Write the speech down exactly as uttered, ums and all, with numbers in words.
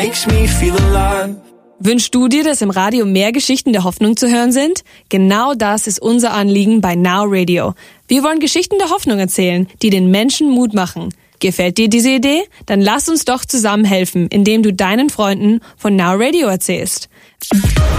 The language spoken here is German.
makes me feel alive. Wünschst du dir, dass im Radio mehr Geschichten der Hoffnung zu hören sind? Genau das ist unser Anliegen bei Now Radio. Wir wollen Geschichten der Hoffnung erzählen, die den Menschen Mut machen. Gefällt dir diese Idee? Dann lass uns doch zusammen helfen, indem du deinen Freunden von Now Radio erzählst.